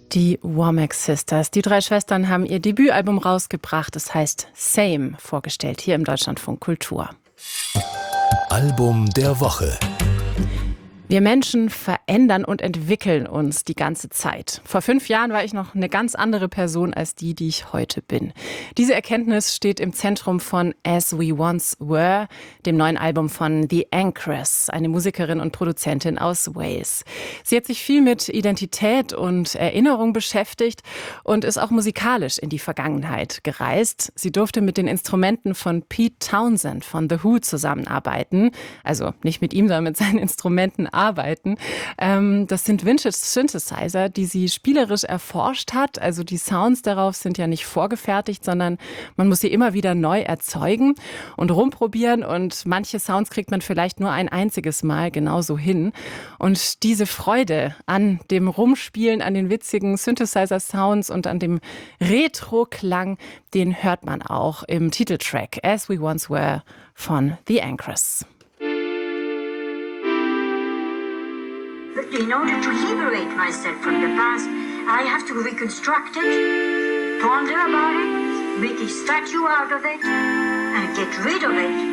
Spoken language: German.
Die Womack Sisters. Die drei Schwestern haben ihr Debütalbum rausgebracht. Es heißt Same, vorgestellt hier im Deutschlandfunk Kultur. Album der Woche. Wir Menschen verändern und entwickeln uns die ganze Zeit. Vor 5 Jahren war ich noch eine ganz andere Person als die ich heute bin. Diese Erkenntnis steht im Zentrum von As We Once Were, dem neuen Album von The Anchoress, eine Musikerin und Produzentin aus Wales. Sie hat sich viel mit Identität und Erinnerung beschäftigt und ist auch musikalisch in die Vergangenheit gereist. Sie durfte mit den Instrumenten von Pete Townshend von The Who zusammenarbeiten. Also nicht mit ihm, sondern mit seinen Instrumenten arbeiten. Das sind Vintage Synthesizer, die sie spielerisch erforscht hat. Also die Sounds darauf sind ja nicht vorgefertigt, sondern man muss sie immer wieder neu erzeugen und rumprobieren. Und manche Sounds kriegt man vielleicht nur ein einziges Mal genauso hin. Und diese Freude an dem Rumspielen, an den witzigen Synthesizer-Sounds und an dem Retro-Klang, den hört man auch im Titeltrack As We Once Were von The Anchoress. In order to liberate myself from the past, I have to reconstruct it, ponder about it, make a statue out of it, and get rid of it.